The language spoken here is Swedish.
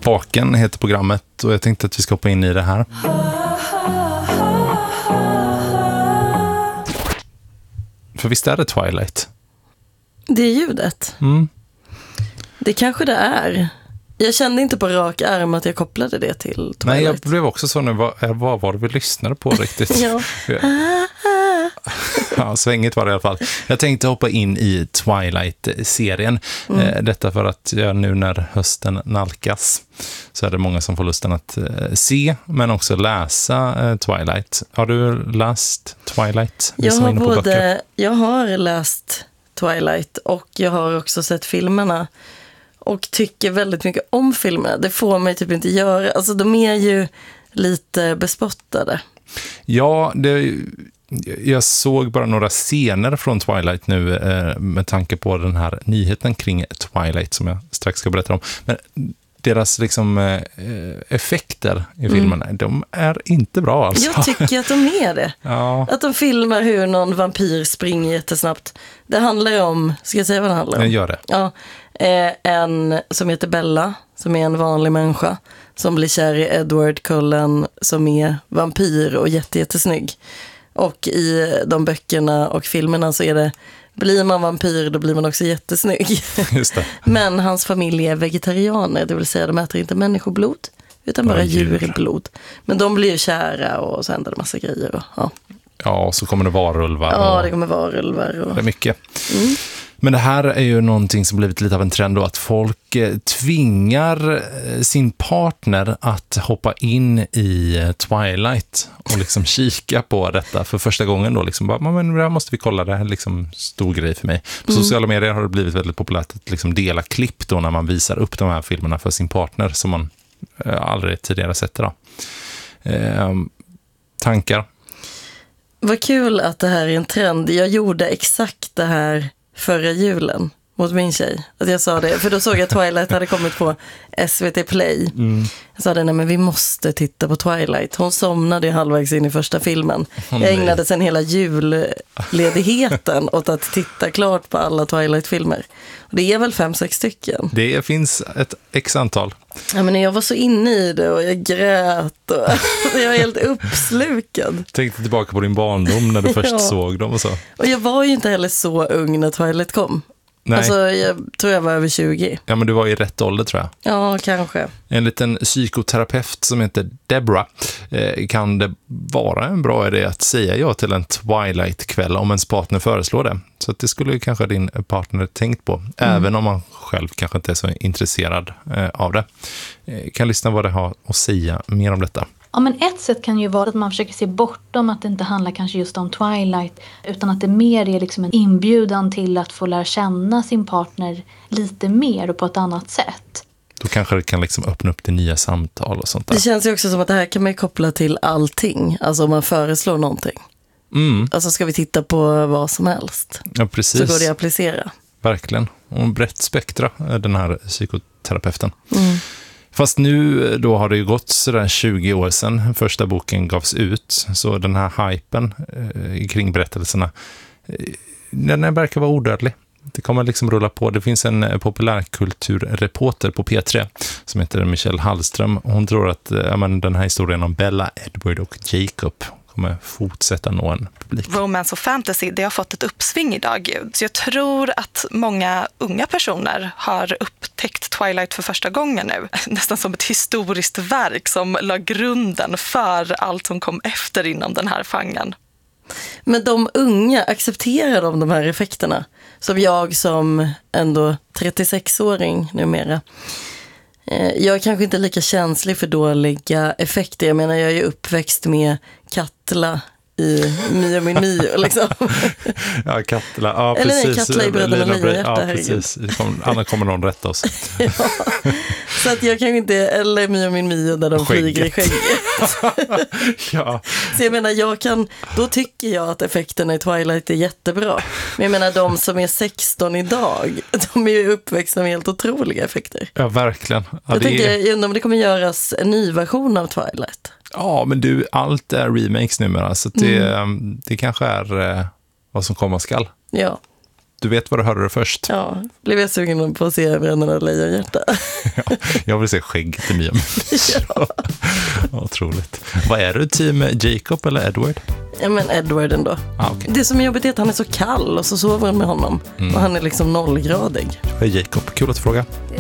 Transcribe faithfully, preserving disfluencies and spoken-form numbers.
Vaken heter programmet och jag tänkte att vi ska hoppa in i det här. För visst är det Twilight? Det är ljudet. Mm. Det kanske det är. Jag kände inte på rak arm att jag kopplade det till Twilight. Nej, jag blev också så nu. Vad, vad var det vi lyssnade på riktigt? ja. ja, svänget var det i alla fall. Jag tänkte hoppa in i Twilight-serien. Mm. Eh, detta för att ja, nu när hösten nalkas så är det många som får lusten att eh, se men också läsa eh, Twilight. Har du läst Twilight? Jag har, både, jag har läst Twilight och jag har också sett filmerna. Och tycker väldigt mycket om filmerna. Det får mig typ inte göra. Alltså de är ju lite bespottade. Ja, det, jag såg bara några scener från Twilight nu eh, med tanke på den här nyheten kring Twilight som jag strax ska berätta om. Men deras liksom eh, effekter i filmerna, mm. de är inte bra alltså. Jag tycker att de är det. ja. Att de filmar hur någon vampyr springer jättesnabbt. Det handlar ju om, ska jag säga vad det handlar om? Jag gör det. Ja, eh, en som heter Bella, som är en vanlig människa, som blir kär i Edward Cullen som är vampyr och jätte, jättesnygg. Och i de böckerna och filmerna så är det, blir man vampyr då blir man också jättesnygg. Just det. Men hans familj är vegetarianer, det vill säga de äter inte människoblod utan bara, bara djurblod. Men de blir ju kära och så händer det massa grejer. Och, ja. ja, och så kommer det varulvar. Ja, och det kommer varulvar. Och... det är mycket. Mm. Men det här är ju någonting som blivit lite av en trend då, att folk tvingar sin partner att hoppa in i Twilight och liksom kika på detta för första gången då. Liksom bara, men det här måste vi kolla, det här är liksom stor grej för mig. På mm. sociala medier har det blivit väldigt populärt att liksom dela klipp då när man visar upp de här filmerna för sin partner som man aldrig tidigare sett det då. Eh, tankar? Vad kul att det här är en trend. Jag gjorde exakt det här förra julen mot min tjej. Att jag sa det, för då såg jag Twilight hade kommit på S V T Play. Mm. Jag sa det, nej men vi måste titta på Twilight. Hon somnade halvvägs in i första filmen. Oh, jag ägnade sen hela julledigheten åt att titta klart på alla Twilight-filmer. Och det är väl fem, sex stycken. Det finns ett x antal. Ja, men jag var så inne i det och jag grät och jag var helt uppslukad. Tänkte tillbaka på din barndom när du först ja. såg dem och så. Och jag var ju inte heller så ung när Twilight kom. Nej. Alltså, jag tror jag var över tjugo. Ja, men du var i rätt ålder tror jag. Ja, kanske. En liten psykoterapeut som heter Deborah. Eh, kan det vara en bra idé att säga ja till en Twilight-kväll om ens partner föreslår det? Så att det skulle kanske din partner tänkt på. Mm. Även om man själv kanske inte är så intresserad eh, av det. Eh, kan lyssna vad det har att säga mer om detta. Ja, men ett sätt kan ju vara att man försöker se bortom att det inte handlar kanske just om Twilight, utan att det mer är liksom en inbjudan till att få lära känna sin partner lite mer och på ett annat sätt. Då kanske det kan liksom öppna upp till nya samtal och sånt där. Det känns ju också som att det här kan man koppla till allting, alltså om man föreslår någonting. Mm. Alltså ska vi titta på vad som helst. Ja, precis. Så går det att applicera. Verkligen. Och en brett spektra, den här psykoterapeuten. Mm. Fast nu då har det ju gått sådär tjugo år sedan första boken gavs ut. Så den här hypen eh, kring berättelserna, eh, den verkar vara odödlig. Det kommer liksom rulla på. Det finns en populärkulturreporter på P tre som heter Michelle Hallström. Hon tror att eh, men, den här historien om Bella, Edward och Jacob kommer fortsätta nå en publik. Romance och fantasy, det har fått ett uppsving idag. Så jag tror att många unga personer har upptäckt Twilight för första gången nu. Nästan som ett historiskt verk som la grunden för allt som kom efter inom den här genren. Men de unga, accepterar de de här effekterna? Som jag som ändå trettiosex-åring numera. Jag är kanske inte lika känslig för dåliga effekter. Jag menar, jag är ju uppväxt med Katla i Mio min Mio, liksom. Ja, Katla. Ja, eller precis. nej, Katla i Bröderna Lejonhjärta. Ja, precis. Annars kommer någon rätta oss. Ja, så att jag kanske inte, eller Mio min Mio där de skägget. flyger i skägget. Ja. Så jag menar, jag kan, då tycker jag att effekterna i Twilight är jättebra. Men jag menar, de som är sexton idag, de är ju uppväxta med helt otroliga effekter. Ja, verkligen. Ja, jag det tänker, är... jag undrar om det kommer göras en ny version av Twilight. Ja, men du, allt är remakes numera, så det, mm. det kanske är eh, vad som komma skall. Ja. Du vet vad du hörde det först. Ja, blev jag sugen på att se Bröderna Lejonhjärta. Ja, jag vill se skägget i Mia. Ja. Otroligt. Vad är du, team Jacob eller Edward? Ja, men Edward ändå. Ah, okay. Det som är jobbigt är att han är så kall och så sover han med honom. Mm. Och han är liksom nollgradig. Hej Jacob, kul att fråga.